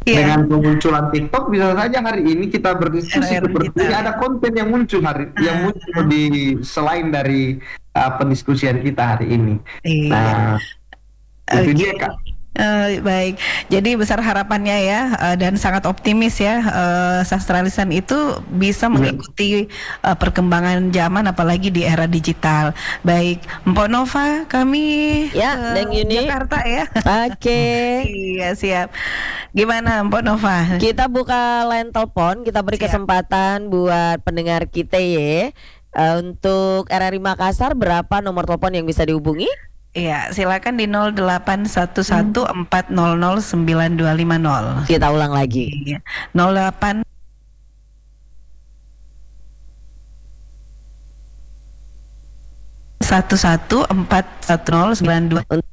Iya, Dengan kemunculan TikTok bisa saja hari ini kita berdiskusi era-era seperti digital ini, ya. ada konten yang muncul Ah, di selain dari pendiskusian kita hari ini. iya, Nah, itu oke. dia Kak. Baik, jadi besar harapannya ya, dan sangat optimis ya, sastra lisan itu bisa Ya, mengikuti perkembangan zaman, apalagi di era digital. Baik, Mpok Nova, kami Ya, ke Neng Yuni. Jakarta ya. Oke. Iya, siap. Gimana, Mpok Nova? Kita buka line telepon, kita beri Siap. kesempatan buat pendengar kita ya. Untuk RRI Makassar berapa nomor telepon yang bisa dihubungi? Iya, silakan di 0811400950. Kita ulang lagi. Iya, 08 114109